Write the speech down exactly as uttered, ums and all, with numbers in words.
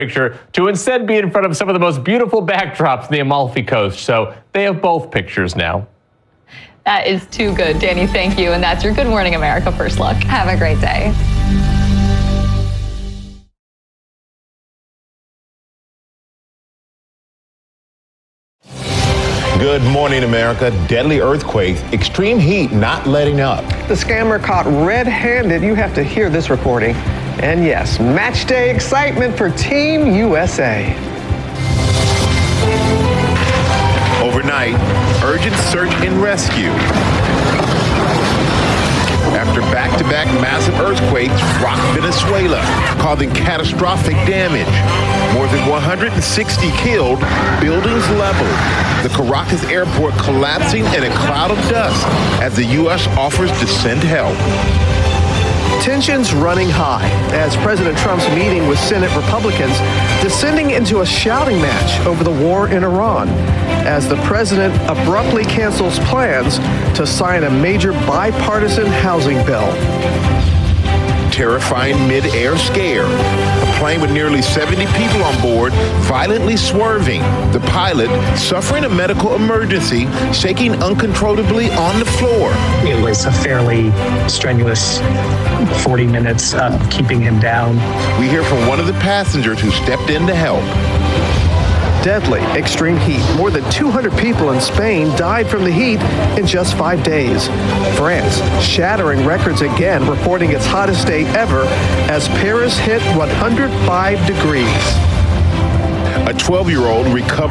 picture to instead be in front of some of the most beautiful backdrops in the Amalfi Coast. So they have both pictures now. That is too good, Danny. Thank you. And that's your Good Morning America First Look. Have a great day. Good morning, America. Deadly earthquake, extreme heat not letting up. The scammer caught red-handed. You have to hear this reporting. And yes, match day excitement for Team U S A. Overnight, urgent search and rescue. After back-to-back massive earthquakes rocked Venezuela, causing catastrophic damage. More than one hundred sixty killed, buildings leveled. The Caracas airport collapsing in a cloud of dust as the U S offers to send help. Tensions running high as President Trump's meeting with Senate Republicans descending into a shouting match over the war in Iran as the president abruptly cancels plans to sign a major bipartisan housing bill. Terrifying mid-air scare. A plane with nearly seventy people on board violently swerving. The pilot suffering a medical emergency, shaking uncontrollably on the floor. It was a fairly strenuous forty minutes of keeping him down. We hear from one of the passengers who stepped in to help. Deadly extreme heat. More than two hundred people in Spain died from the heat in just five days. France shattering records again, reporting its hottest day ever as Paris hit one hundred five degrees. A twelve-year-old recovered